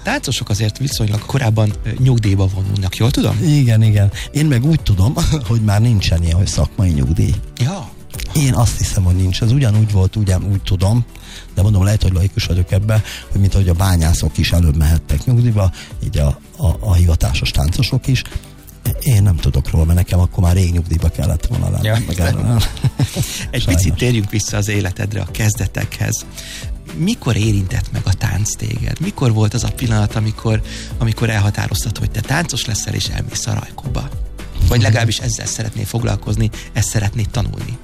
táncosok azért viszonylag korábban nyugdíjba vonulnak, jól tudom? Igen. Én meg úgy tudom, hogy már nincsen ilyen, hogy szakmai nyugdíj. Ja. Én azt hiszem, hogy nincs. Ez ugyanúgy volt, úgy tudom, de mondom, lehet, hogy laikus vagyok ebben, hogy mint ahogy a bányászok is előbb mehettek nyugdíjba, így a hivatásos táncosok is. Én nem tudok róla, mert nekem akkor már rég nyugdíjba kellett volna lenni. Ja. Egy picit térjünk vissza az életedre, a kezdetekhez. Mikor érintett meg a tánc téged? Mikor volt az a pillanat, amikor elhatároztad, hogy te táncos leszel és elmész a Rajkóba? Vagy legalábbis ezzel szeretnél foglalkozni, ezt szeretnél tanulni?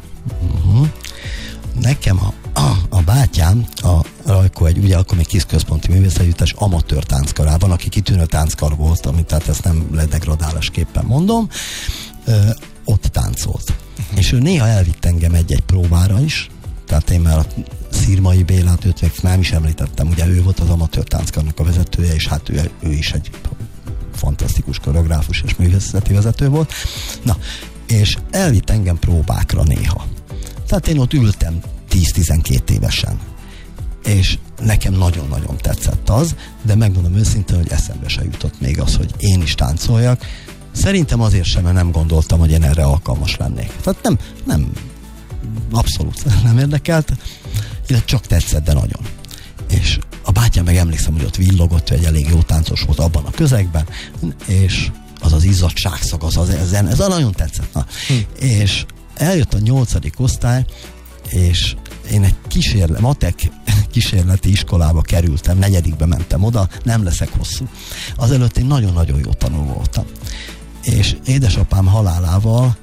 Nekem a bátyám, a Rajkó ugye akkor még Kisközponti Művészegyüttes amatőr tánckarában, aki kitűnő tánckar volt, amit tehát ezt nem ledegradálásképpen mondom, ott táncolt. És ő néha elvitt engem egy-egy próbára is, tehát én már a Szirmai Bélát, őt még nem is említettem, ugye ő volt az amatőr tánckarnak a vezetője, és hát ő is egy fantasztikus koreográfus és művészeti vezető volt. Na, és elvitt engem próbákra néha. Tehát én ott ültem 10-12 évesen. És nekem nagyon-nagyon tetszett az, de megmondom őszintén, hogy eszembe se jutott még az, hogy én is táncoljak. Szerintem azért sem, mert nem gondoltam, hogy én erre alkalmas lennék. Tehát nem abszolút nem érdekelt, illetve csak tetszett, de nagyon. És a bátyám meg emlékszem, hogy ott villogott, hogy egy elég jó táncos volt abban a közegben, és az izzadságszag, ez nagyon tetszett. Na. És eljött a 8. osztály, és én egy matek kísérleti iskolába kerültem, 4. mentem oda, nem leszek hosszú. Azelőtt én nagyon-nagyon jó tanuló voltam. És édesapám halála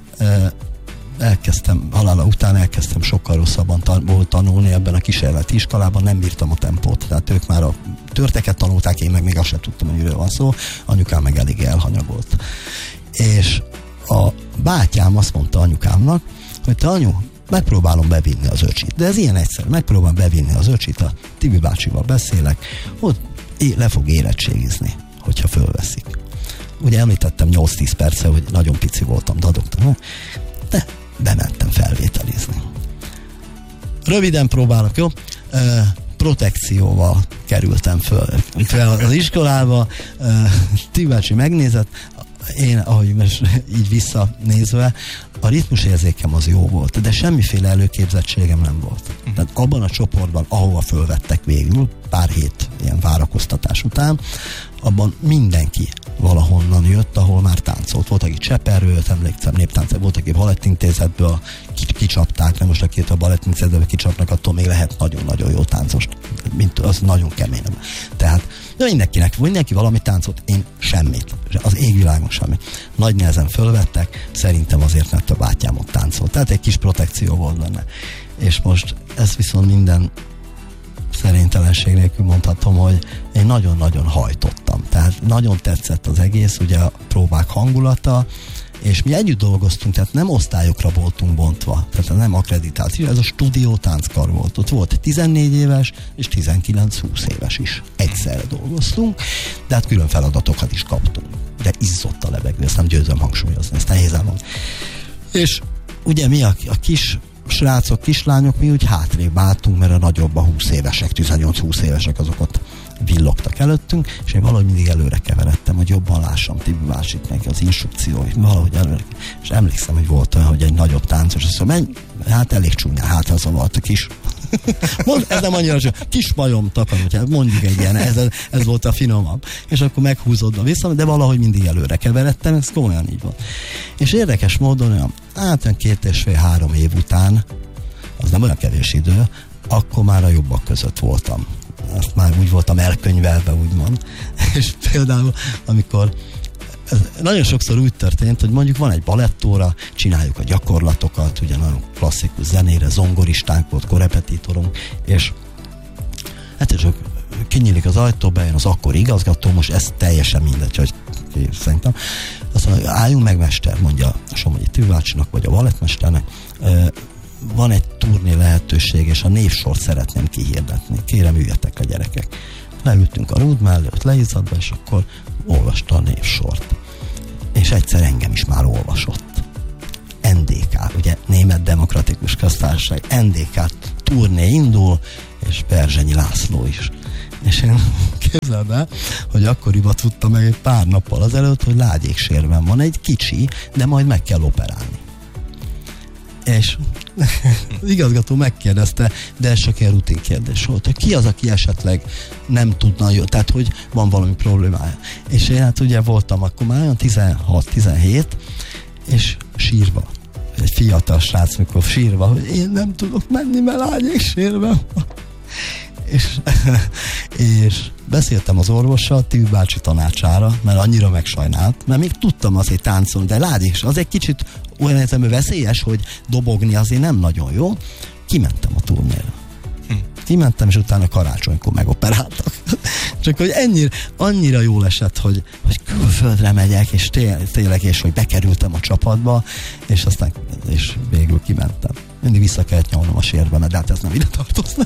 után elkezdtem sokkal rosszabban tanulni ebben a kísérleti iskolában, nem bírtam a tempót. Tehát ők már a törteket tanulták, én meg még azt sem tudtam, hogy miről van szó, anyukám meg elég elhanyagolt. És a bátyám azt mondta anyukámnak, hogy te anyu, megpróbálom bevinni az öcsit. De ez ilyen egyszerű, megpróbálom bevinni az öcsit, a Tibi bácsival beszélek, ott le fog érettségizni, hogyha fölveszik. Ugye említettem 8-10 perce, hogy nagyon pici voltam, dadogtam, de bementem felvételizni. Röviden próbálok, jó? Protekcióval kerültem föl az iskolába, Tibi bácsi megnézett, én, ahogy most így visszanézve, a ritmusérzékem az jó volt, de semmiféle előképzettségem nem volt. Tehát abban a csoportban, ahova fölvettek végül, pár hét ilyen várakoztatás után, abban mindenki valahonnan jött, ahol már táncolt. Volt, aki Cseperről jött, emlékszem, néptánc, volt, aki Balettintézetből kicsapták, nem most aki a Balettintézetből kicsapnak, attól még lehet nagyon-nagyon jó táncost. Az nagyon kemény. Tehát de mindenki valami táncolt, én semmit. Az égvilágon semmi. Nagy nehezen fölvettek, szerintem azért, mert a bátyám ott táncolt. Tehát egy kis protekció volt benne. És most ezt viszont minden szerénytelenség nélkül mondhatom, hogy én nagyon-nagyon hajtottam. Tehát nagyon tetszett az egész, ugye a próbák hangulata, és mi együtt dolgoztunk, tehát nem osztályokra voltunk bontva, tehát nem akkreditáció, ez a stúdió tánckar volt. Ott volt 14 éves és 19-20 éves is. Egyszerre dolgoztunk, de hát külön feladatokat is kaptunk. De izzott a levegő, ezt nem győzöm hangsúlyozni, ezt nehéz elmondani. És ugye mi a kis srácok, kislányok, mi úgy hátrébb álltunk, mert a nagyobb a 20 évesek, 18-20 évesek azokat villogtak előttünk, és én valahogy mindig előre keveredtem, hogy jobban lássam Tibi bácsit, meg az instrukcióit, valahogy előre. És emlékszem, hogy volt olyan, hogy egy nagyobb táncos, azt mondja, menj, hát elég csúnyán, hátra zavart a kis. Ez nem annyira csak kis majom takaró, mondjuk egy ilyen, ez volt a finomabb. És akkor meghúzódva vissza, de valahogy mindig előre keveredtem, ez komolyan így volt. És érdekes módon olyan 2,5-3 év után, az nem olyan kevés idő, akkor már a jobbak között voltam. Azt már úgy voltam elkönyvelve, úgymond. És például, amikor nagyon sokszor úgy történt, hogy mondjuk van egy balettóra, csináljuk a gyakorlatokat, ugye nagyon klasszikus zenére, zongoristánk volt, korepetitorunk, és hát csak kinyílik az ajtó, bejön az akkori igazgató, most ez teljesen mindegy, hogy szerintem. Azt mondja, álljunk meg, mester, mondja a Somogyi Tibi bácsinak, vagy a balettmesternek, van egy turné lehetőség, és a névsort szeretném kihirdetni. Kérem, üljetek le, gyerekek. Leültünk a rúd mellett, leizzadva, és akkor olvasta a névsort. És egyszer engem is már olvasott. NDK, ugye Német Demokratikus Köztársaság, NDK turné indul, és Berzsenyi László is. És én képzeld el, hogy akkoriban tudta meg egy pár nappal azelőtt, hogy lágyéksérben van egy kicsi, de majd meg kell operálni. És az igazgató megkérdezte, de ez csak egy rutin kérdés volt, hogy ki az, aki esetleg nem tudna jól, tehát hogy van valami problémája. És én hát ugye voltam akkor már olyan 16-17, és sírva, egy fiatal srác, mikor sírva, hogy én nem tudok menni, mert lágyéksérben van. És beszéltem az orvossal, Tű bácsi tanácsára, mert annyira megsajnált, mert még tudtam azért táncolni, de lágyéksérben, az egy kicsit olyan értelemben veszélyes, hogy dobogni azért nem nagyon jó. Kimentem a turnéra. Kimentem, és utána karácsonykor megoperáltak. Csak hogy annyira jól esett, hogy külföldre megyek, és tényleg, és hogy bekerültem a csapatba, és aztán és végül kimentem. Mindig vissza kellett nyomnom a sérbemet, de hát ez nem ide tartozna.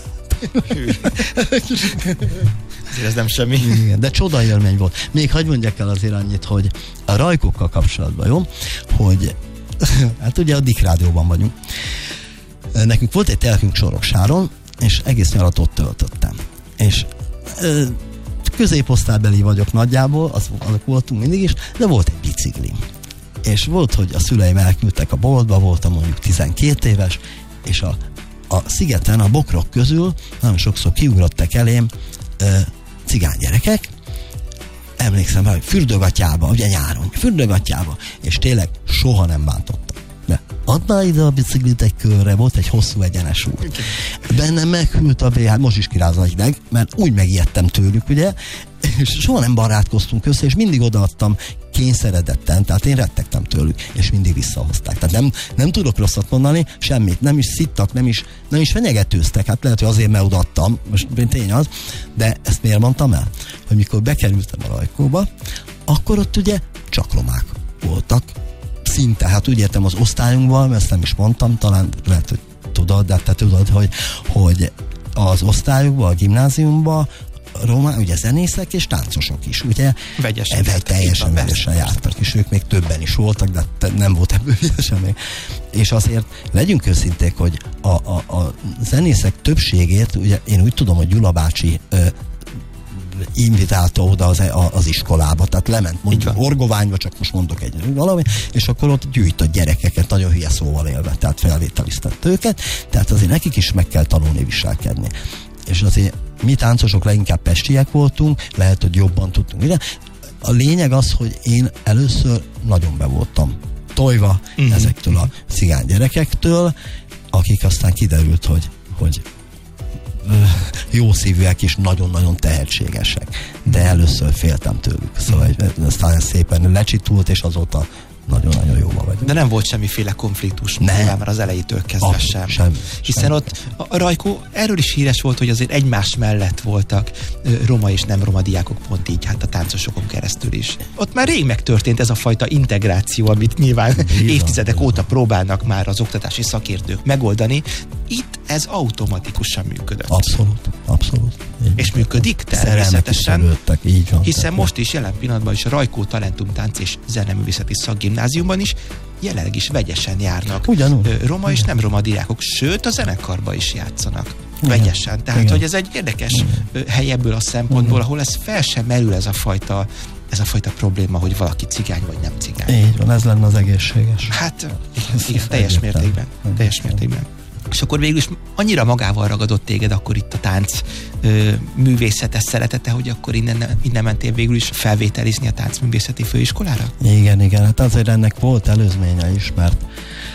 Ez nem semmi. Igen, de csoda élmény volt. Még hadd mondjak el azért annyit, hogy a rajkokkal kapcsolatban, jó? Hogy hát ugye a Dick Rádióban vagyunk. Nekünk volt egy telkünk Soroksáron, és egész nyarat ott töltöttem. És középosztálybeli vagyok nagyjából, azok voltunk mindig is, de volt egy biciklim. És volt, hogy a szüleim elküldtek a boltba, voltam mondjuk 12 éves, és a szigeten, a bokrok közül nagyon sokszor kiugrottak elém cigánygyerekek. Emlékszem, hogy Fürdőgatyába, ugye nyáron, Fürdőgatyába, és tényleg soha nem bántottam. De add már ide a biciklit egy körre, volt egy hosszú egyenes út. Bennem meghűlt a hát most is kiráz a hideg, mert úgy megijedtem tőlük, ugye, és soha nem barátkoztunk össze, és mindig odaadtam kényszeredetten, tehát én rettegtem tőlük, és mindig visszahozták. Tehát nem tudok rosszat mondani, semmit, nem is szittak, nem is fenyegetőztek, hát lehet, hogy azért, mert odaadtam, most tény az, de ezt miért mondtam el? Hogy mikor bekerültem a Rajkóba, akkor ott ugye csak romák voltak, szinte, hát úgy értem az osztályunkban, ezt nem is mondtam, talán lehet, hogy tudod, de te tudod, hogy az osztályukban, a gimnáziumban román, ugye zenészek és táncosok is, ugye? Teljesen vegyesen jártak, és ők még többen is voltak, de nem volt ebből semmi. És azért legyünk őszinték, hogy a zenészek többségét, ugye én úgy tudom, hogy Gyula bácsi invitálta oda az iskolába, tehát lement mondjuk Orgoványba, csak most mondok egy valami, és akkor ott gyűjtött gyerekeket, nagyon hülye szóval élve, tehát felvételiztett őket, tehát azért nekik is meg kell tanulni viselkedni. És azért mi táncosok leginkább pestiek voltunk, lehet, hogy jobban tudtunk ide. A lényeg az, hogy én először nagyon be voltam tojva ezektől a cigány gyerekektől, akik aztán kiderült, hogy jó szívűek és nagyon-nagyon tehetségesek. De először féltem tőlük. Szóval aztán szépen lecsitult, és azóta nagyon-nagyon jóban vagyunk. De nem volt semmiféle konfliktus, már az elejétől kezdve sem. Hiszen ott a Rajkó erről is híres volt, hogy azért egymás mellett voltak roma és nem roma diákok, pont így, hát a táncosokon keresztül is. Ott már rég megtörtént ez a fajta integráció, amit nyilván évtizedek óta próbálnak már az oktatási szakértők megoldani. Itt ez automatikusan működött. Abszolút. És működik természetesen. Így van, hiszen most is jelen pillanatban is a Rajkó Talentum Tánc és Zeneművészeti Szakgimnáziumban is jelenleg is vegyesen járnak roma és nem roma diákok, sőt a zenekarba is játszanak vegyesen. Tehát, hogy ez egy érdekes hely ebből a szempontból, ahol ez fel sem merül ez a fajta probléma, hogy valaki cigány vagy nem cigány. Így van, ez lenne az egészséges. Hát, igen, teljes mértékben. És akkor végül is annyira magával ragadott téged akkor itt a tánc művészetes szeretete, hogy akkor innen mentél végül is felvételizni a táncművészeti főiskolára? Igen, hát azért ennek volt előzménye is, mert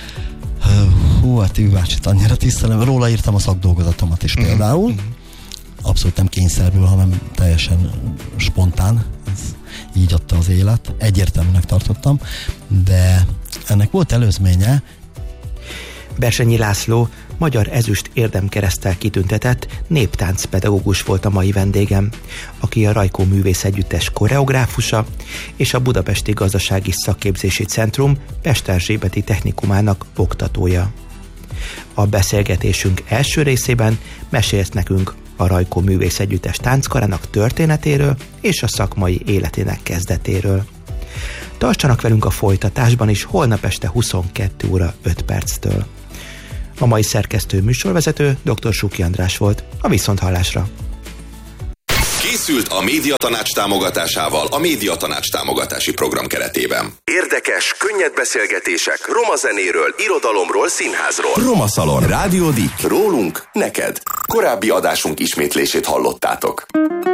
hát Tű bácsit annyira tisztelem, róla írtam a szakdolgozatomat is például, abszolút nem kényszerből, hanem teljesen spontán, ez így adta az élet, egyértelműnek tartottam, de ennek volt előzménye. Bersényi László, magyar ezüst érdemkereszttel kitüntetett néptáncpedagógus volt a mai vendégem, aki a Rajkó Művészegyüttes koreográfusa és a Budapesti Gazdasági Szakképzési Centrum Pest-Erzsébeti Technikumának oktatója. A beszélgetésünk első részében mesélt nekünk a Rajkó Művészegyüttes tánckarának történetéről és a szakmai életének kezdetéről. Tartsanak velünk a folytatásban is holnap este 22 óra 5 perctől. A mai szerkesztő műsorvezető dr. Suki András volt. A viszonthallásra. Készült a Médiatanács támogatásával a Médiatanács támogatási program keretében. Érdekes, könnyed beszélgetések roma zenéről, irodalomról, színházról. Roma Szalon. Rádió Dik. Rólunk, neked. Korábbi adásunk ismétlését hallottátok.